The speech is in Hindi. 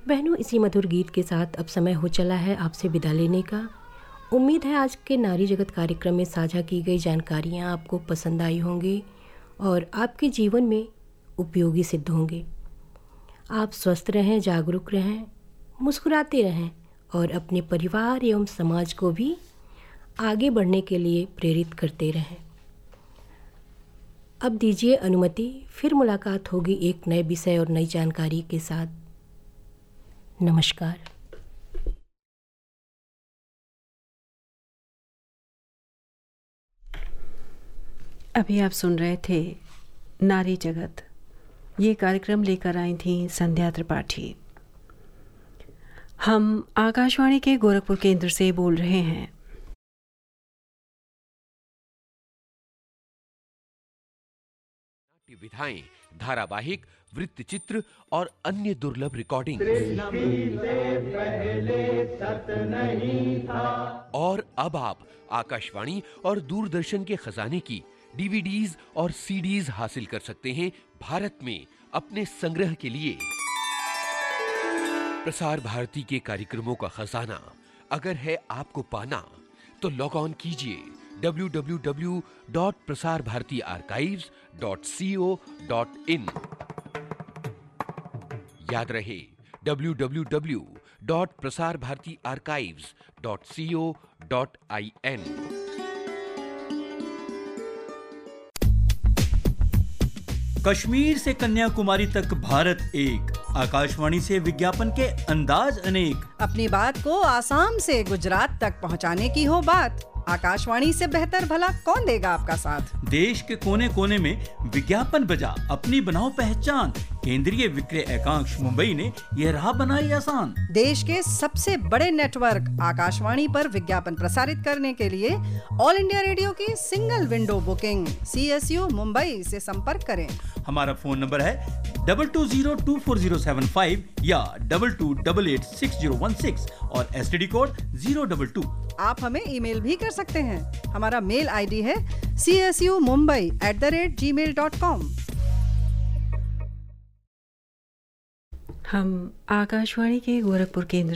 बहनों, इसी मधुर गीत के साथ अब समय हो चला है आपसे विदा लेने का। उम्मीद है आज के नारी जगत कार्यक्रम में साझा की गई जानकारियाँ आपको पसंद आई होंगी और आपके जीवन में उपयोगी सिद्ध होंगे। आप स्वस्थ रहें, जागरूक रहें, मुस्कुराते रहें और अपने परिवार एवं समाज को भी आगे बढ़ने के लिए प्रेरित करते रहें। अब दीजिए अनुमति, फिर मुलाकात होगी एक नए विषय और नई जानकारी के साथ। नमस्कार। अभी आप सुन रहे थे नारी जगत। ये कार्यक्रम लेकर आई थी संध्या त्रिपाठी। हम आकाशवाणी के गोरखपुर केंद्र से बोल रहे हैं। विधाएं, धारावाहिक, वृत्तचित्र और अन्य दुर्लभ रिकॉर्डिंग और अब आप आकाशवाणी और दूरदर्शन के खजाने की डीवीडीज और सीडीज हासिल कर सकते हैं भारत में अपने संग्रह के लिए। प्रसार भारती के कार्यक्रमों का खजाना अगर है आपको पाना तो लॉग ऑन कीजिए www.prasarbharatiarchives.co.in। याद रहे www.prasarbharatiarchives.co.in। कश्मीर से कन्याकुमारी तक भारत एक, आकाशवाणी से विज्ञापन के अंदाज अनेक। अपनी बात को आसाम से गुजरात तक पहुंचाने की हो बात, आकाशवाणी से बेहतर भला कौन देगा आपका साथ। देश के कोने कोने में विज्ञापन बजा अपनी बनाओ पहचान, केंद्रीय विक्रय एकांश मुंबई ने यह राह बनाई आसान। देश के सबसे बड़े नेटवर्क आकाशवाणी पर विज्ञापन प्रसारित करने के लिए ऑल इंडिया रेडियो की single window booking CSU Mumbai से संपर्क करें। हमारा फोन नंबर है 22024075 या 22886016 और STD कोड 022। आप हमें ईमेल भी कर सकते हैं। हमारा मेल ID है csumumbai@gmail.com। हम आकाशवाणी के गोरखपुर केंद्र